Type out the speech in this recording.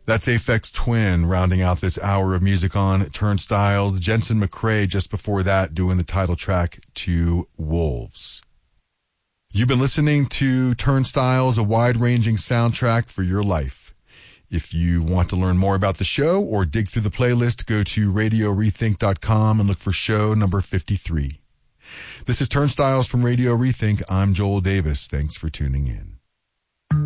That's Aphex Twin rounding out this hour of music on Turnstiles. Jensen McCrae just before that doing the title track to Wolves. You've been listening to Turnstiles, a wide-ranging soundtrack for your life. If you want to learn more about the show or dig through the playlist, go to radiorethink.com and look for show number 53. This is Turnstiles from Radio Rethink. I'm Joel Davis. Thanks for tuning in.